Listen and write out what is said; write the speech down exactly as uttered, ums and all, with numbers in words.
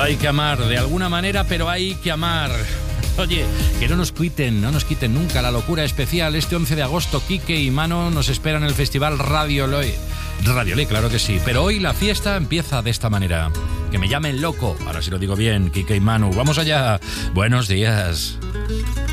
Hay que amar de alguna manera, pero hay que amar. Oye, que no nos quiten, no nos quiten nunca la locura especial. Este once de agosto, Quique y Mano nos esperan en el Festival Radio Loe. Radio Loe, claro que sí. Pero hoy la fiesta empieza de esta manera. Que me llamen loco. Ahora sí lo digo bien, Quique y Manu. Vamos allá. Buenos días.